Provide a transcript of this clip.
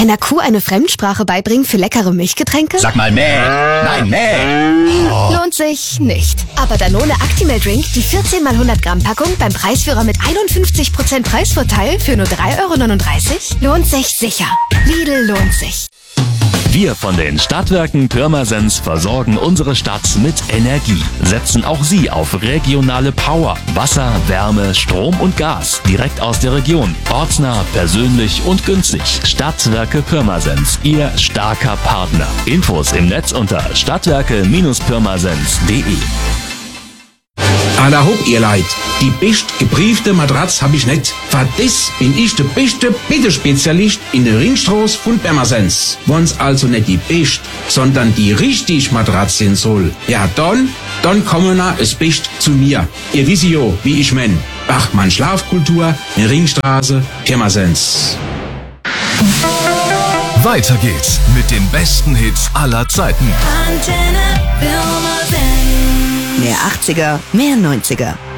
Einer Kuh eine Fremdsprache beibringen für leckere Milchgetränke? Sag mal mäh. Nein, mäh. Oh. Lohnt sich nicht. Aber Danone Actimel Drink, die 14 x 100 Gramm Packung beim Preisführer mit 51% Preisvorteil für nur 3,39 €, lohnt sich sicher. Lidl lohnt sich. Wir von den Stadtwerken Pirmasens versorgen unsere Stadt mit Energie. Setzen auch Sie auf regionale Power. Wasser, Wärme, Strom und Gas. Direkt aus der Region. Ortsnah, persönlich und günstig. Stadtwerke Pirmasens. Ihr starker Partner. Infos im Netz unter stadtwerke-pirmasens.de. Alla hopp, ihr Leid. Die best gebriefte Matratz hab ich nicht. Für das bin ich der beste Bittespezialist in der Ringstraße von Pirmasens. Wenn's also nicht die best, sondern die richtig Matratz sein soll, ja dann kommen na es best zu mir. Ihr wisst ja, wie ich mein. Bachmann Schlafkultur, in Ringstraße, Pirmasens. Weiter geht's mit den besten Hits aller Zeiten. Antenne Pirmasens. Mehr 80er, mehr 90er.